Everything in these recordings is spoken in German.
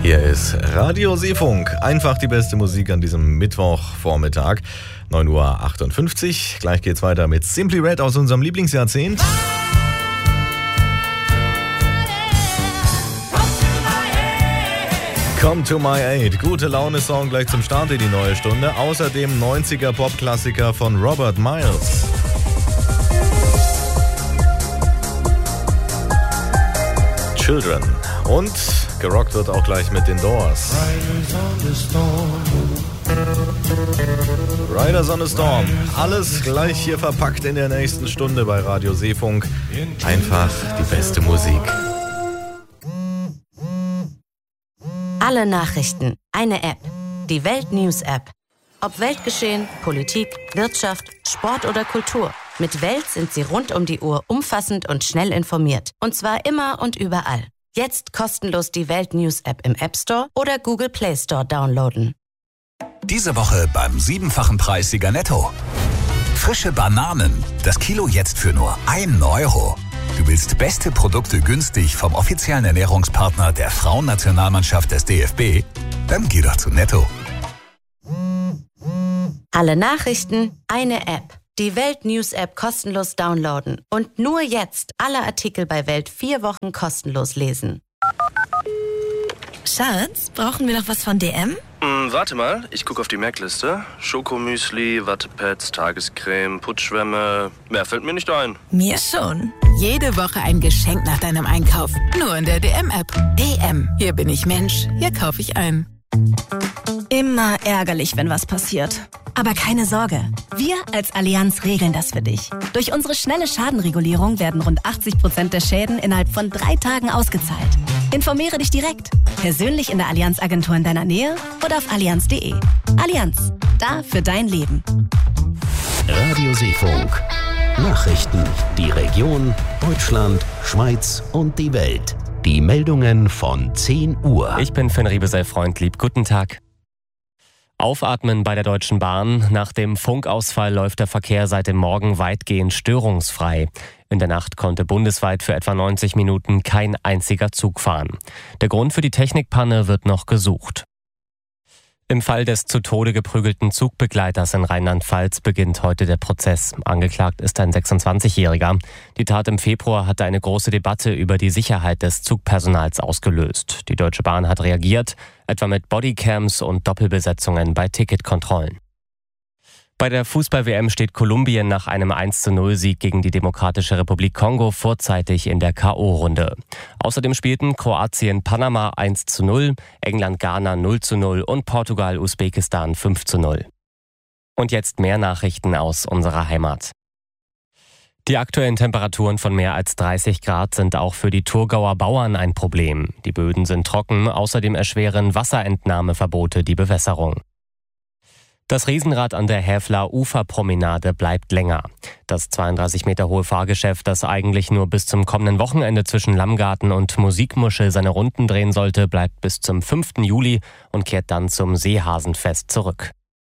Hier ist Radio Seefunk. Einfach die beste Musik an diesem Mittwochvormittag. 9:58 Uhr. Gleich geht's weiter mit Simply Red aus unserem Lieblingsjahrzehnt. Come to my aid. Gute Laune-Song gleich zum Start in die neue Stunde. Außerdem 90er Pop-Klassiker von Robert Miles. Children. Und gerockt wird auch gleich mit den Doors. Riders on the Storm. Alles gleich hier verpackt in der nächsten Stunde bei Radio Seefunk. Einfach die beste Musik. Alle Nachrichten, eine App. Die Welt News App. Ob Weltgeschehen, Politik, Wirtschaft, Sport oder Kultur. Mit Welt sind Sie rund um die Uhr umfassend und schnell informiert. Und zwar immer und überall. Jetzt kostenlos die Welt News App im App Store oder Google Play Store downloaden. Diese Woche beim 7-fachen Preissieger Netto. Frische Bananen. Das Kilo jetzt für nur 1 Euro. Du willst beste Produkte günstig vom offiziellen Ernährungspartner der Frauennationalmannschaft des DFB? Dann geh doch zu Netto. Alle Nachrichten, eine App. Die Welt News App kostenlos downloaden. Und nur jetzt alle Artikel bei Welt 4 Wochen kostenlos lesen. Schatz, brauchen wir noch was von DM? Warte mal, ich gucke auf die Merkliste. Schokomüsli, Wattepads, Tagescreme, Putzschwämme. Mehr fällt mir nicht ein. Mir schon. Jede Woche ein Geschenk nach deinem Einkauf. Nur in der DM-App. DM. Hier bin ich Mensch. Hier kaufe ich ein. Immer ärgerlich, wenn was passiert. Aber keine Sorge, wir als Allianz regeln das für dich. Durch unsere schnelle Schadenregulierung werden rund 80% der Schäden innerhalb von 3 Tagen ausgezahlt. Informiere dich direkt, persönlich in der Allianz-Agentur in deiner Nähe oder auf allianz.de. Allianz, da für dein Leben. Radio Seefunk. Nachrichten, die Region, Deutschland, Schweiz und die Welt. Die Meldungen von 10 Uhr. Ich bin Finn Riebesell-Freundlieb. Guten Tag. Aufatmen bei der Deutschen Bahn. Nach dem Funkausfall läuft der Verkehr seit dem Morgen weitgehend störungsfrei. In der Nacht konnte bundesweit für etwa 90 Minuten kein einziger Zug fahren. Der Grund für die Technikpanne wird noch gesucht. Im Fall des zu Tode geprügelten Zugbegleiters in Rheinland-Pfalz beginnt heute der Prozess. Angeklagt ist ein 26-Jähriger. Die Tat im Februar hatte eine große Debatte über die Sicherheit des Zugpersonals ausgelöst. Die Deutsche Bahn hat reagiert, etwa mit Bodycams und Doppelbesetzungen bei Ticketkontrollen. Bei der Fußball-WM steht Kolumbien nach einem 1:0-Sieg gegen die Demokratische Republik Kongo vorzeitig in der K.O.-Runde. Außerdem spielten Kroatien Panama 1:0, England Ghana 0:0 und Portugal Usbekistan 5:0. Und jetzt mehr Nachrichten aus unserer Heimat. Die aktuellen Temperaturen von mehr als 30 Grad sind auch für die Thurgauer Bauern ein Problem. Die Böden sind trocken, außerdem erschweren Wasserentnahmeverbote die Bewässerung. Das Riesenrad an der Häfler Uferpromenade bleibt länger. Das 32 Meter hohe Fahrgeschäft, das eigentlich nur bis zum kommenden Wochenende zwischen Lammgarten und Musikmuschel seine Runden drehen sollte, bleibt bis zum 5. Juli und kehrt dann zum Seehasenfest zurück.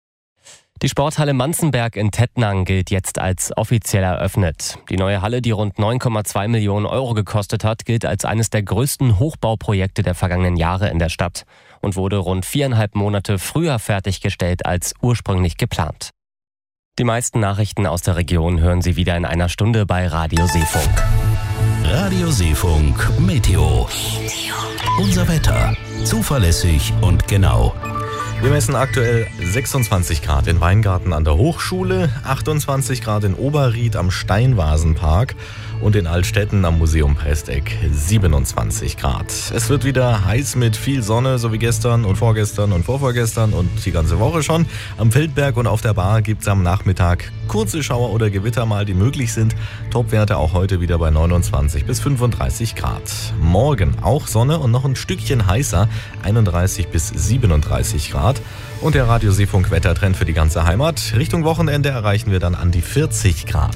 Die Sporthalle Manzenberg in Tettnang gilt jetzt als offiziell eröffnet. Die neue Halle, die rund 9,2 Millionen Euro gekostet hat, gilt als eines der größten Hochbauprojekte der vergangenen Jahre in der Stadt und wurde rund 4,5 Monate früher fertiggestellt als ursprünglich geplant. Die meisten Nachrichten aus der Region hören Sie wieder in einer Stunde bei Radio Seefunk. Radio Seefunk Meteo. Unser Wetter. Zuverlässig und genau. Wir messen aktuell 26 Grad in Weingarten an der Hochschule, 28 Grad in Oberried am Steinvasenpark und in Altstetten am Museum Presteck 27 Grad. Es wird wieder heiß mit viel Sonne, so wie gestern und vorgestern und vorvorgestern und die ganze Woche schon. Am Feldberg und auf der Bar gibt es am Nachmittag kurze Schauer oder Gewitter mal, die möglich sind. Topwerte auch heute wieder bei 29 bis 35 Grad. Morgen auch Sonne und noch ein Stückchen heißer, 31 bis 37 Grad. Und der Radio Seefunk Wettertrend für die ganze Heimat. Richtung Wochenende erreichen wir dann an die 40 Grad.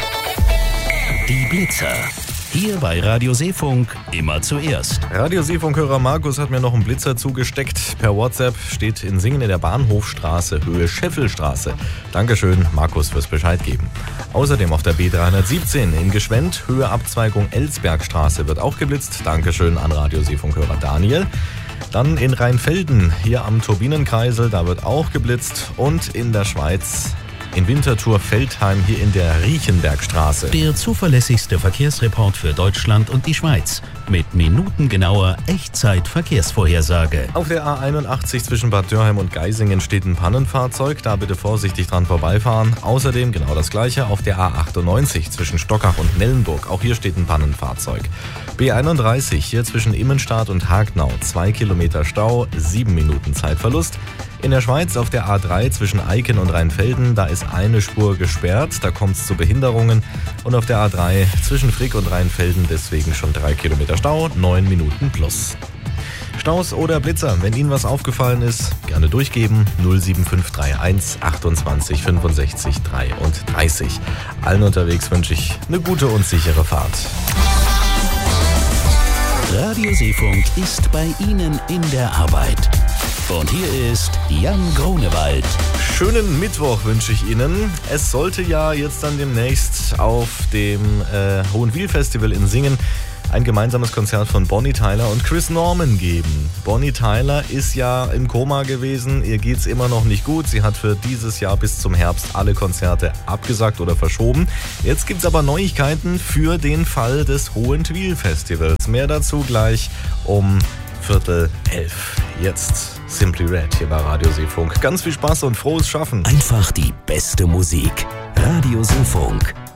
Die Blitzer. Hier bei Radio Seefunk immer zuerst. Radio Seefunk-Hörer Markus hat mir noch einen Blitzer zugesteckt. Per WhatsApp steht in Singen in der Bahnhofstraße, Höhe Scheffelstraße. Dankeschön, Markus, fürs Bescheid geben. Außerdem auf der B317 in Gschwend, Höhe Abzweigung Elsbergstraße wird auch geblitzt. Dankeschön an Radio Seefunk-Hörer Daniel. Dann in Rheinfelden, hier am Turbinenkreisel, da wird auch geblitzt. Und in der Schweiz, in Winterthur-Feldheim, hier in der Riechenbergstraße. Der zuverlässigste Verkehrsreport für Deutschland und die Schweiz. Mit minutengenauer Echtzeit-Verkehrsvorhersage. Auf der A81 zwischen Bad Dürheim und Geisingen steht ein Pannenfahrzeug. Da bitte vorsichtig dran vorbeifahren. Außerdem genau das Gleiche auf der A98 zwischen Stockach und Nellenburg. Auch hier steht ein Pannenfahrzeug. B31 hier zwischen Immenstadt und Hagnau. 2 Kilometer Stau, 7 Minuten Zeitverlust. In der Schweiz auf der A3 zwischen Eiken und Rheinfelden, da ist eine Spur gesperrt, da kommt es zu Behinderungen. Und auf der A3 zwischen Frick und Rheinfelden deswegen schon 3 Kilometer Stau, 9 Minuten plus. Staus oder Blitzer, wenn Ihnen was aufgefallen ist, gerne durchgeben. 07531 28 65 33. Allen unterwegs wünsche ich eine gute und sichere Fahrt. Radio Seefunk ist bei Ihnen in der Arbeit. Und hier ist Jan Grunewald. Schönen Mittwoch wünsche ich Ihnen. Es sollte ja jetzt dann demnächst auf dem Hohenwil-Festival in Singen ein gemeinsames Konzert von Bonnie Tyler und Chris Norman geben. Bonnie Tyler ist ja im Koma gewesen, ihr geht's immer noch nicht gut. Sie hat für dieses Jahr bis zum Herbst alle Konzerte abgesagt oder verschoben. Jetzt gibt's aber Neuigkeiten für den Fall des Hohenwil-Festivals. Mehr dazu gleich um 10:45. Jetzt Simply Red hier bei Radio Seefunk. Ganz viel Spaß und frohes Schaffen. Einfach die beste Musik. Radio Seefunk.